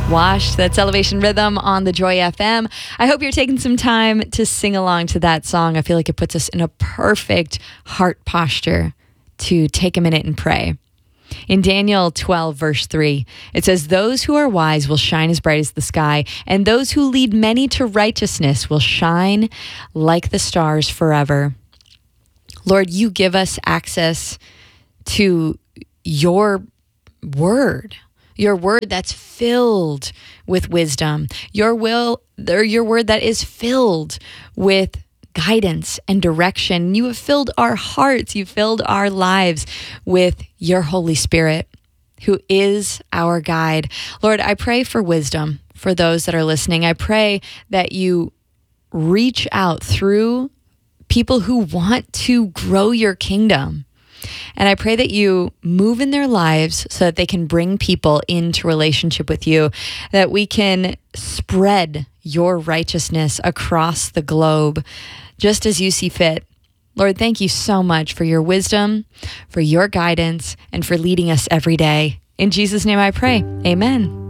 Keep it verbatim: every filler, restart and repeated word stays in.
Washed. That's Elevation Rhythm on the Joy F M. I hope you're taking some time to sing along to that song. I feel like it puts us in a perfect heart posture to take a minute and pray. In Daniel twelve, verse three, it says, "Those who are wise will shine as bright as the sky, and those who lead many to righteousness will shine like the stars forever." Lord, you give us access to your word. Your word that's filled with wisdom. Your will, or your word that is filled with guidance and direction. You have filled our hearts. You've filled our lives with your Holy Spirit, who is our guide. Lord, I pray for wisdom for those that are listening. I pray that you reach out through people who want to grow your kingdom. And I pray that you move in their lives so that they can bring people into relationship with you, that we can spread your righteousness across the globe, just as you see fit. Lord, thank you so much for your wisdom, for your guidance, and for leading us every day. In Jesus' name I pray. Amen.